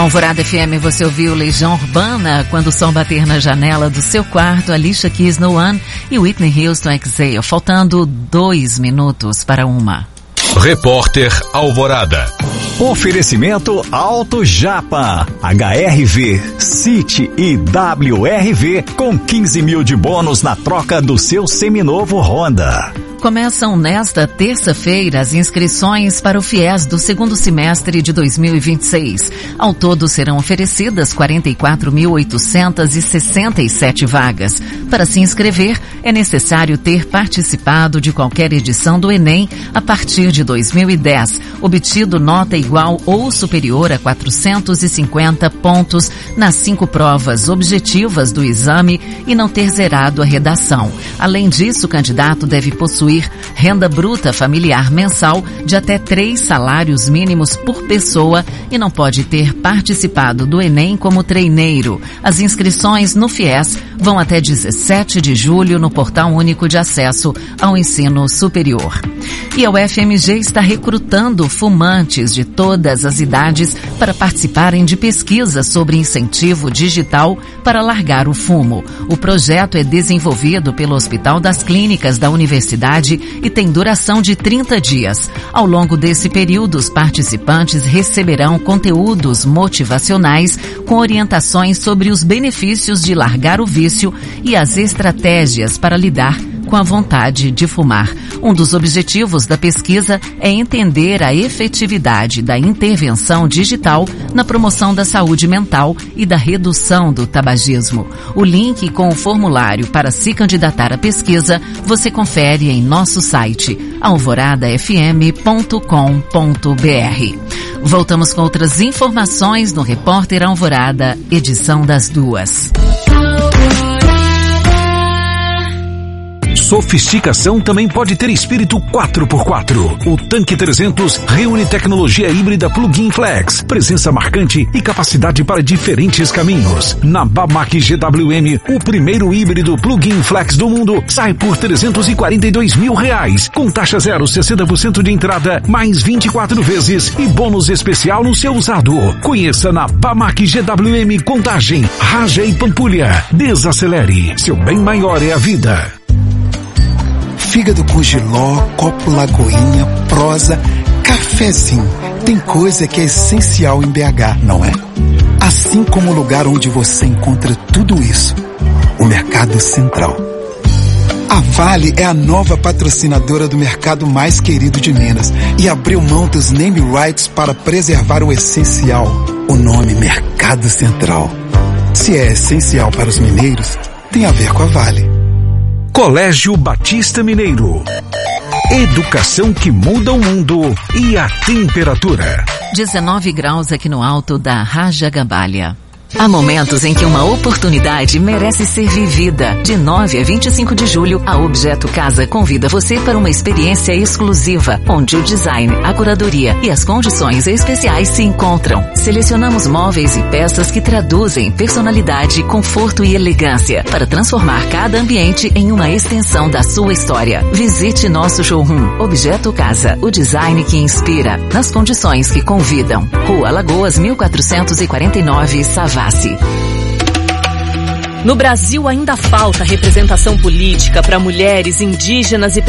Alvorada FM, você ouviu Legião Urbana, Quando o Sol Bater na Janela do Seu Quarto, Alicia Keys No One e Whitney Houston Exhale, faltando 2 minutos para 1. Repórter Alvorada. Oferecimento Auto Japa, HRV, City e WRV com 15 mil de bônus na troca do seu seminovo Honda. Começam nesta terça-feira as inscrições para o FIES do segundo semestre de 2026. Ao todo serão oferecidas 44.867 vagas. Para se inscrever, é necessário ter participado de qualquer edição do Enem a partir de 2010, obtido nota igual ou superior a 450 pontos nas 5 provas objetivas do exame e não ter zerado a redação. Além disso, o candidato deve possuir renda bruta familiar mensal de até 3 salários mínimos por pessoa e não pode ter participado do Enem como treineiro. As inscrições no FIES vão até 17 de julho no Portal Único de Acesso ao Ensino Superior. E a UFMG está recrutando fumantes de todas as idades para participarem de pesquisas sobre incentivo digital para largar o fumo. O projeto é desenvolvido pelo Hospital das Clínicas da Universidade e tem duração de 30 dias. Ao longo desse período, os participantes receberão conteúdos motivacionais com orientações sobre os benefícios de largar o vício e as estratégias para lidar com a vontade de fumar. Um dos objetivos da pesquisa é entender a efetividade da intervenção digital na promoção da saúde mental e da redução do tabagismo. O link com o formulário para se candidatar à pesquisa você confere em nosso site alvoradafm.com.br. Voltamos com outras informações no Repórter Alvorada, edição das 2. Sofisticação também pode ter espírito 4x4. O Tanque 300 reúne tecnologia híbrida Plug-in Flex, presença marcante e capacidade para diferentes caminhos. Na Bamac GWM, o primeiro híbrido Plug-in Flex do mundo sai por R$342 mil, com taxa 0, 60% de entrada, mais 24 vezes e bônus especial no seu usado. Conheça na Bamac GWM Contagem, Raja e Pampulha. Desacelere, seu bem maior é a vida. Fígado com jiló, copo lagoinha, prosa, cafezinho. Tem coisa que é essencial em BH, não é? Assim como o lugar onde você encontra tudo isso, o Mercado Central. A Vale é a nova patrocinadora do mercado mais querido de Minas e abriu mão dos name rights para preservar o essencial, o nome Mercado Central. Se é essencial para os mineiros, tem a ver com a Vale. Colégio Batista Mineiro. Educação que muda o mundo e a temperatura. 19 graus aqui no alto da Raja Gambalha. Há momentos em que uma oportunidade merece ser vivida. De 9 a 25 de julho, a Objeto Casa convida você para uma experiência exclusiva, onde o design, a curadoria e as condições especiais se encontram. Selecionamos móveis e peças que traduzem personalidade, conforto e elegância, para transformar cada ambiente em uma extensão da sua história. Visite nosso showroom Objeto Casa, o design que inspira, nas condições que convidam. Rua Alagoas, 1449, Savassi. No Brasil ainda falta representação política para mulheres, indígenas e